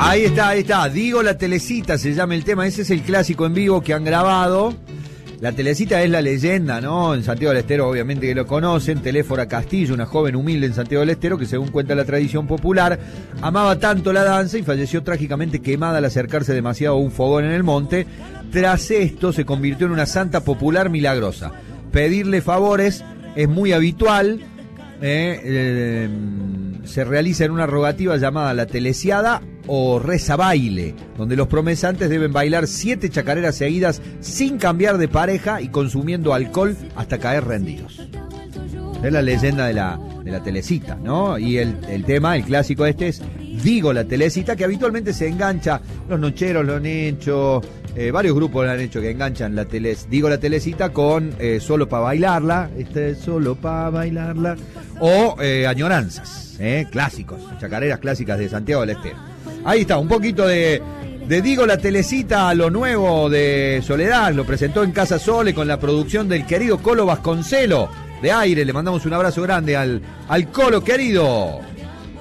Ahí está. Digo la Telecita se llama el tema. Ese es el clásico en vivo que han grabado. La Telecita es la leyenda, ¿no? En Santiago del Estero, obviamente que lo conocen. Teléfora Castillo, una joven humilde en Santiago del Estero que, según cuenta la tradición popular, amaba tanto la danza y falleció trágicamente quemada al acercarse demasiado a un fogón en el monte. Tras esto se convirtió en una santa popular milagrosa. Pedirle favores es muy habitual. Se realiza en una rogativa llamada la telesiada o reza baile, donde los promesantes deben bailar 7 chacareras seguidas sin cambiar de pareja y consumiendo alcohol hasta caer rendidos. Es la leyenda de la Telecita, ¿no? Y el tema, el clásico este es Digo la Telecita, que habitualmente se engancha, los nocheros lo han hecho, varios grupos lo han hecho, que enganchan Digo la Telecita con Solo para bailarla, Solo para bailarla, o Añoranzas, clásicos, chacareras clásicas de Santiago del Estero. Ahí está, un poquito de Digo la Telecita, lo nuevo de Soledad, lo presentó en Casa Sole con la producción del querido Colo Vasconcelo de Aire. Le mandamos un abrazo grande al Colo querido.